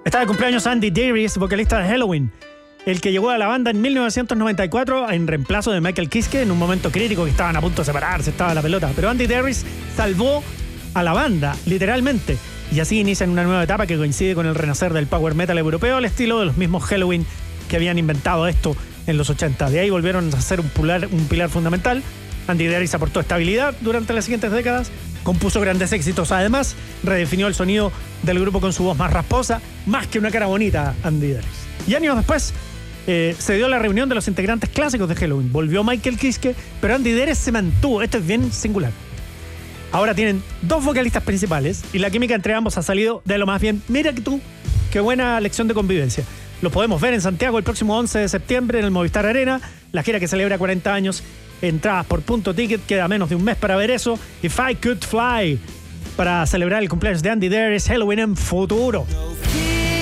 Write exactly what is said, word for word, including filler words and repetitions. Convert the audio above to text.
Está de cumpleaños Andy Davis, vocalista de Helloween, el que llegó a la banda en mil novecientos noventa y cuatro en reemplazo de Michael Kiske en un momento crítico que estaban a punto de separarse, estaba la pelota. Pero Andy Davis salvó a la banda, literalmente. Y así inician una nueva etapa que coincide con el renacer del power metal europeo al estilo de los mismos Helloween que habían inventado esto en los ochenta. De ahí volvieron a ser un pilar, un pilar fundamental. Andy Davis aportó estabilidad durante las siguientes décadas, compuso grandes éxitos. Además, redefinió el sonido del grupo con su voz más rasposa, más que una cara bonita, Andy Davis. Y años después, eh, se dio la reunión de los integrantes clásicos de Helloween. Volvió Michael Kiske, pero Andy Davis se mantuvo. Esto es bien singular. Ahora tienen dos vocalistas principales y la química entre ambos ha salido de lo más bien. Mira que tú, qué buena lección de convivencia. Los podemos ver en Santiago el próximo once de septiembre en el Movistar Arena, la gira que celebra cuarenta años. Entradas por punto ticket, queda menos de un mes para ver eso. If I Could Fly, para celebrar el cumpleaños de Andy Davis, Helloween en futuro.